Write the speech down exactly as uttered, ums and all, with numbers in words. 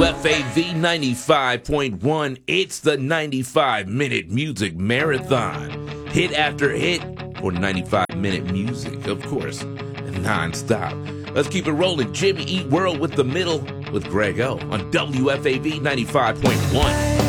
F A V ninety-five point one. It's the ninety-five minute music marathon. Hit after hit for ninety-five minute music, of course, non-stop. Let's keep it rolling. Jimmy Eat World with the middle with Greg O on W F A V ninety-five point one.